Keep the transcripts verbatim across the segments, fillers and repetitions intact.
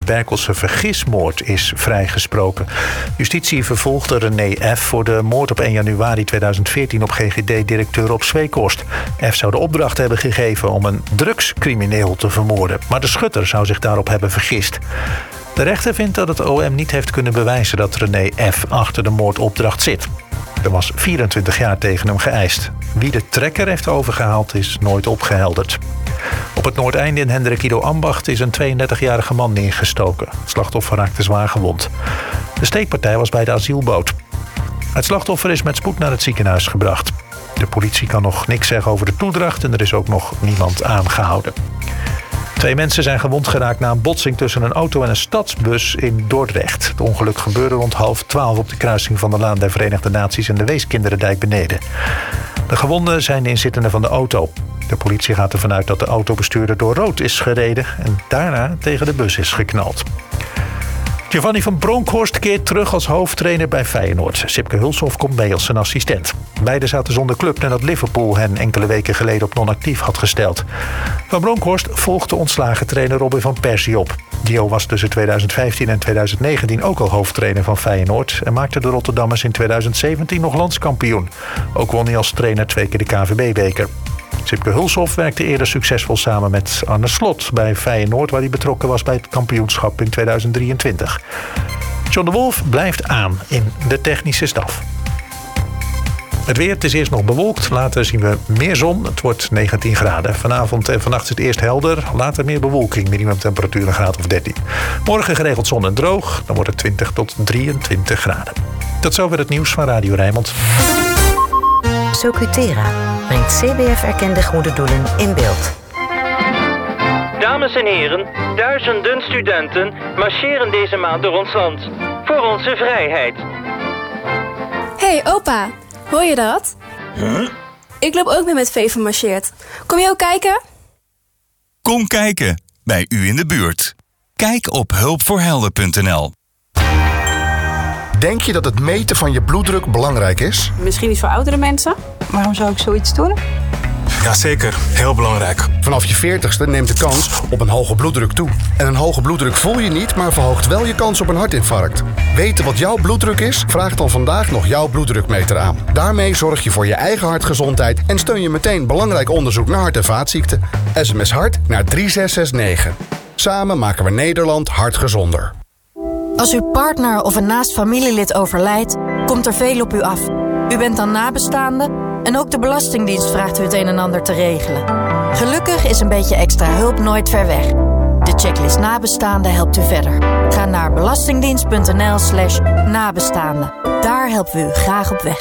Berkelse vergismoord is vrijgesproken. Justitie vervolgde René F. voor de moord op één januari tweeduizend veertien op G G D-directeur Rob Sweekhorst. F. zou de opdracht hebben gegeven om een drugscrimineel te vermoorden, maar de schutter zou zich daarop hebben vergist. De rechter vindt dat het O M niet heeft kunnen bewijzen dat René F. achter de moordopdracht zit. Er was vierentwintig jaar tegen hem geëist. Wie de trekker heeft overgehaald is nooit opgehelderd. Op het Noordeinde in Hendrik Ido Ambacht is een tweeëndertigjarige man neergestoken. Het slachtoffer raakte zwaar gewond. De steekpartij was bij de asielboot. Het slachtoffer is met spoed naar het ziekenhuis gebracht. De politie kan nog niks zeggen over de toedracht en er is ook nog niemand aangehouden. Twee mensen zijn gewond geraakt na een botsing tussen een auto en een stadsbus in Dordrecht. Het ongeluk gebeurde rond half twaalf op de kruising van de Laan der Verenigde Naties en de Weeskinderendijk beneden. De gewonden zijn de inzittenden van de auto. De politie gaat ervan uit dat de autobestuurder door rood is gereden en daarna tegen de bus is geknald. Giovanni van Bronckhorst keert terug als hoofdtrainer bij Feyenoord. Sipke Hulshoff komt mee als zijn assistent. Beiden zaten zonder club nadat Liverpool hen enkele weken geleden op non-actief had gesteld. Van Bronckhorst volgt de ontslagen trainer Robin van Persie op. Dio was tussen tweeduizend vijftien en tweeduizend negentien ook al hoofdtrainer van Feyenoord en maakte de Rotterdammers in tweeduizend zeventien nog landskampioen. Ook won hij als trainer twee keer de K V B-beker. Sipke Hulshoff werkte eerder succesvol samen met Arne Slot bij Feyenoord, waar hij betrokken was bij het kampioenschap in tweeduizend drieëntwintig. John de Wolf blijft aan in de technische staf. Het weer, het is eerst nog bewolkt, later zien we meer zon. Het wordt negentien graden. Vanavond en vannacht is het eerst helder, later meer bewolking. Minimumtemperatuur een graad of dertien. Morgen geregeld zon en droog, dan wordt het twintig tot drieëntwintig graden. Tot zover het nieuws van Radio Rijnmond. Socutera brengt C B F-erkende goede doelen in beeld. Dames en heren, duizenden studenten marcheren deze maand door ons land. Voor onze vrijheid. Hey opa, hoor je dat? Huh? Ik loop ook mee met V van Marcheert. Kom je ook kijken? Kom kijken, bij u in de buurt. Kijk op hulpvoorhelden punt n l. Denk je dat het meten van je bloeddruk belangrijk is? Misschien iets voor oudere mensen. Waarom zou ik zoiets doen? Jazeker, heel belangrijk. Vanaf je veertigste neemt de kans op een hoge bloeddruk toe. En een hoge bloeddruk voel je niet, maar verhoogt wel je kans op een hartinfarct. Weten wat jouw bloeddruk is? Vraag dan vandaag nog jouw bloeddrukmeter aan. Daarmee zorg je voor je eigen hartgezondheid en steun je meteen belangrijk onderzoek naar hart- en vaatziekten. S M S hart naar drie zes zes negen. Samen maken we Nederland hartgezonder. Als uw partner of een naast familielid overlijdt, komt er veel op u af. U bent dan nabestaande en ook de Belastingdienst vraagt u het een en ander te regelen. Gelukkig is een beetje extra hulp nooit ver weg. De checklist nabestaande helpt u verder. Ga naar belastingdienst punt n l slash nabestaande. Daar helpen we u graag op weg.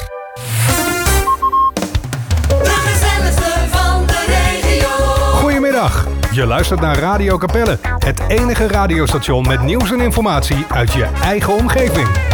De gezelligste van de regio. Goedemiddag. Je luistert naar Radio Capelle, het enige radiostation met nieuws en informatie uit je eigen omgeving.